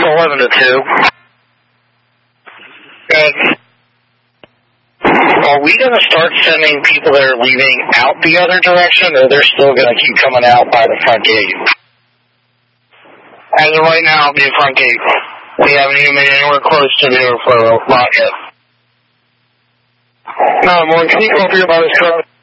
11 to 2. Good. Are we going to start sending people that are leaving out the other direction, or they're still going to keep coming out by the front gate? As of right now, it'll be the front gate. We haven't even made anywhere close to the overflow lot yet. 9-1, can you come up here by this truck?